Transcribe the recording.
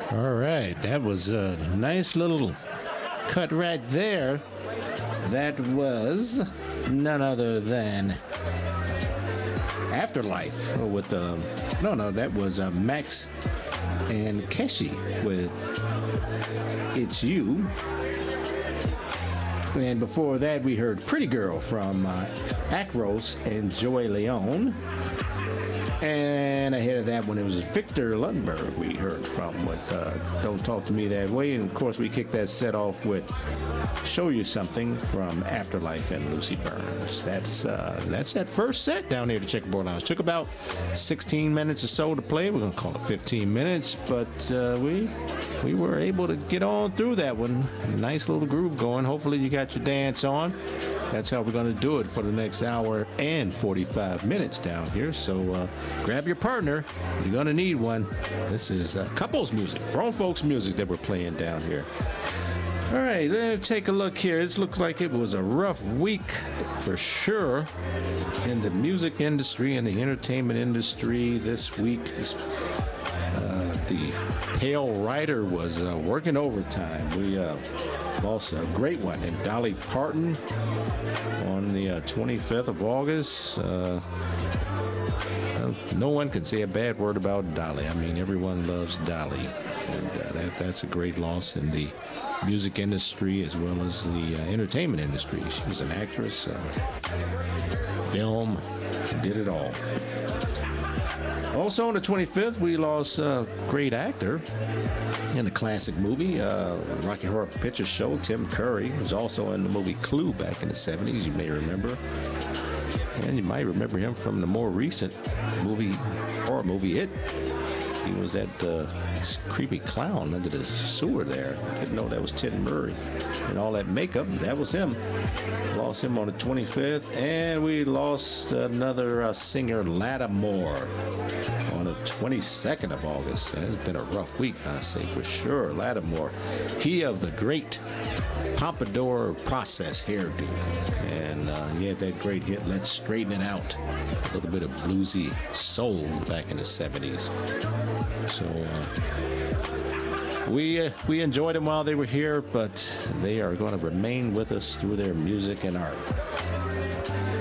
All right, that was a nice little cut right there. That was none other than Afterlife with that was Max and Keshi with It's You. And before that, we heard Pretty Girl from Acros and Joey Leone. And ahead of that one, it was Victor Lundberg we heard from with Don't Talk to Me That Way. And of course, we kicked that set off with Show You Something from Afterlife and Lucy Burns. That's that first set down here at the Checkerboard Lounge. Took about 16 minutes or so to play. We're going to call it 15 minutes, but we were able to get on through that one. Nice little groove going. Hopefully you got your dance on. That's how we're going to do it for the next hour and 45 minutes down here. So grab your partner. You're going to need one. This is couples music, grown folks music that we're playing down here. All right, let's take a look here. It looks like it was a rough week for sure in the music industry and the entertainment industry this week. The Pale Rider was working overtime. We lost a great one in Dolly Parton on the 25th of August. No one can say a bad word about Dolly. I mean, everyone loves Dolly. And that's a great loss in the music industry as well as the entertainment industry. She was an actress, film, she did it all. Also on the 25th, we lost a great actor in a classic movie, Rocky Horror Picture Show. Tim Curry was also in the movie Clue back in the 70s, you may remember. And you might remember him from the more recent horror movie, It. He was that creepy clown under the sewer there. Didn't know that was Ted Murray. And all that makeup, that was him. Lost him on the 25th. And we lost another singer, Lattimore, on the 22nd of August. It's been a rough week, I say for sure. Lattimore, he of the great Pompadour Process hairdo. And he had that great hit, Let's Straighten It Out. A little bit of bluesy soul back in the 70s. So we enjoyed them while they were here, but they are going to remain with us through their music and art.